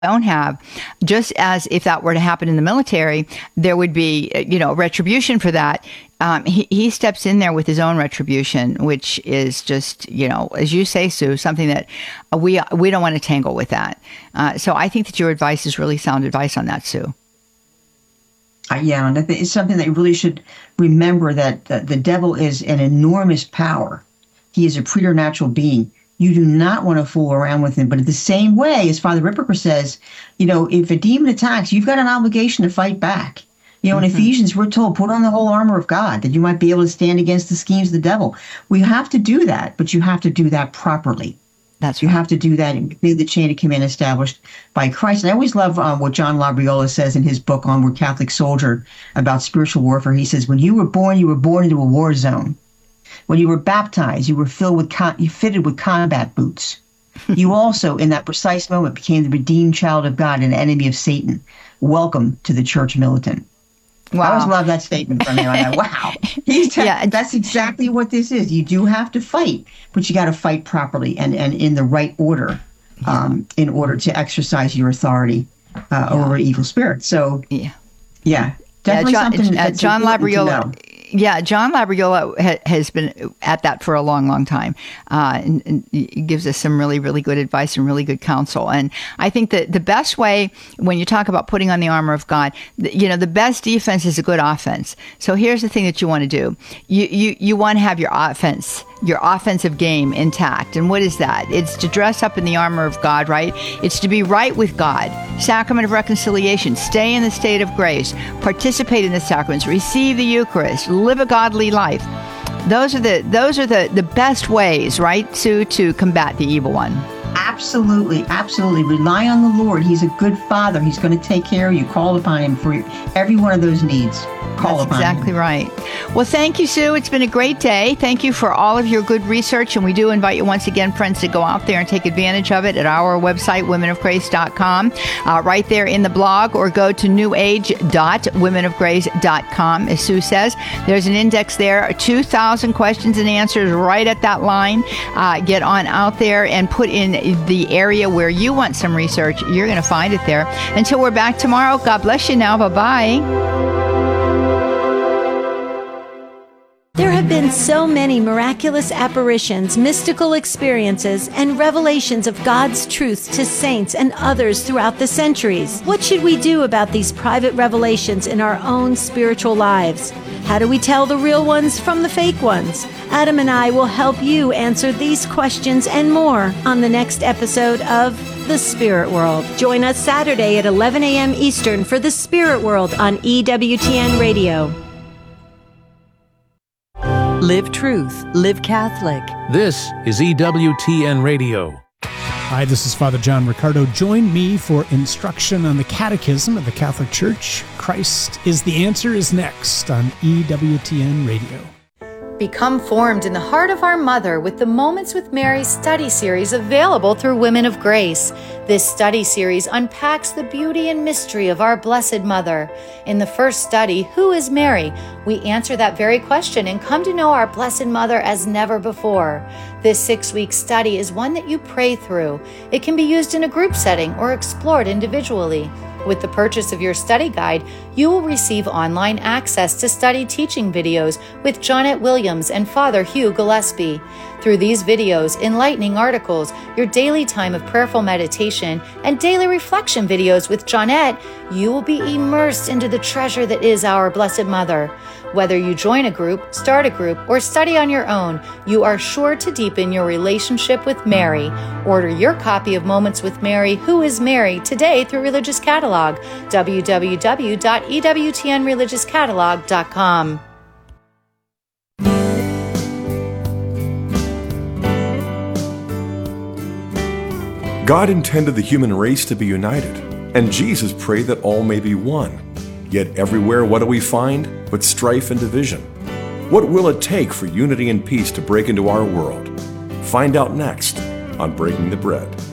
don't have, just as if that were to happen in the military, there would be, retribution for that. He steps in there with his own retribution, which is just, as you say, Sue, something that we don't want to tangle with that. So I think that your advice is really sound advice on that, Sue. Yeah, and it's something that you really should remember, that the devil is an enormous power. He is a preternatural being. You do not want to fool around with him. But in the same way, as Father Ripperger says, if a demon attacks, you've got an obligation to fight back. In Ephesians, we're told, put on the whole armor of God, that you might be able to stand against the schemes of the devil. We have to do that, but you have to do that properly. That's right. You have to do that and be the chain of command established by Christ. And I always love what John Labriola says in his book, Onward Catholic Soldier, about spiritual warfare. He says, when you were born into a war zone. When you were baptized, you were fitted with combat boots. You also, in that precise moment, became the redeemed child of God and enemy of Satan. Welcome to the Church Militant. Wow. I always love that statement from him. I go, wow. That's exactly what this is. You do have to fight, but you got to fight properly and in the right order, in order to exercise your authority over evil spirits. So, definitely something that's John Labriola. Yeah, John Labriola has been at that for a long, long time, and gives us some really, really good advice and really good counsel. And I think that the best way, when you talk about putting on the armor of God, the best defense is a good offense. So here's the thing that you want to do: you want to have your offensive game intact. And what is that? It's to dress up in the armor of God, right? It's to be right with God. Sacrament of reconciliation. Stay in the state of grace. Participate in the sacraments. Receive the Eucharist. Live a godly life. Those are the best ways, right, Sue, to combat the evil one. Absolutely, absolutely. Rely on the Lord. He's a good Father. He's going to take care of you. Call upon Him for every one of those needs. That's exactly right. Well, thank you, Sue. It's been a great day. Thank you for all of your good research. And we do invite you once again, friends, to go out there and take advantage of it at our website, womenofgrace.com, right there in the blog, or go to newage.womenofgrace.com. As Sue says, there's an index there, 2,000 questions and answers right at that line. Get on out there and put in the area where you want some research. You're going to find it there. Until we're back tomorrow, God bless you now. Bye-bye. There have been so many miraculous apparitions, mystical experiences, and revelations of God's truth to saints and others throughout the centuries. What should we do about these private revelations in our own spiritual lives? How do we tell the real ones from the fake ones? Adam and I will help you answer these questions and more on the next episode of The Spirit World. Join us Saturday at 11 a.m. Eastern for The Spirit World on EWTN Radio. Live truth, live Catholic. This is EWTN Radio. Hi, this is Father John Riccardo. Join me for instruction on the Catechism of the Catholic Church. Christ is the Answer is next on EWTN Radio. Become formed in the heart of our Mother with the Moments with Mary study series available through Women of Grace. This study series unpacks the beauty and mystery of our Blessed Mother. In the first study, Who is Mary? We answer that very question and come to know our Blessed Mother as never before. This 6-week study is one that you pray through. It can be used in a group setting or explored individually. With the purchase of your study guide, you will receive online access to study teaching videos with Jonette Williams and Father Hugh Gillespie. Through these videos, enlightening articles, your daily time of prayerful meditation, and daily reflection videos with Jonette, you will be immersed into the treasure that is our Blessed Mother. Whether you join a group, start a group, or study on your own, you are sure to deepen your relationship with Mary. Order your copy of Moments with Mary, Who is Mary, today through Religious Catalog, www.ewtnreligiouscatalog.com. God intended the human race to be united, and Jesus prayed that all may be one. Yet everywhere, what do we find but strife and division? What will it take for unity and peace to break into our world? Find out next on Breaking the Bread.